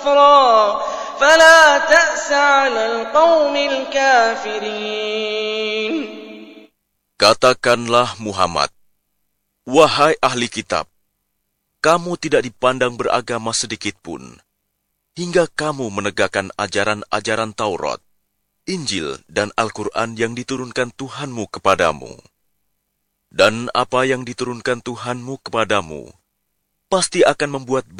فلا تأس على القوم الكافرين. Katakanlah Muhammad, wahai ahli kitab, kamu tidak dipandang beragama sedikitpun, hingga kamu menegakkan ajaran-ajaran Taurat, Injil, dan Al-Quran yang diturunkan Tuhanmu kepadamu. Dan apa yang diturunkan Tuhanmu kepadamu, pasti akan membuat